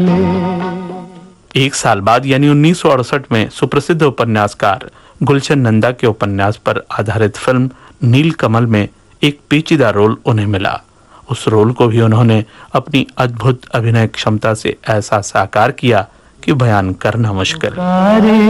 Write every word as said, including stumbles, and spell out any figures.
एक साल बाद यानी उन्नीस सौ अड़सठ में सुप्रसिद्ध उपन्यासकार गुलशन नंदा के उपन्यास पर आधारित फिल्म नीलकमल में एक पेचीदा रोल उन्हें मिला। उस रोल को भी उन्होंने अपनी अद्भुत अभिनय क्षमता से ऐसा साकार किया कि बयान करना मुश्किल।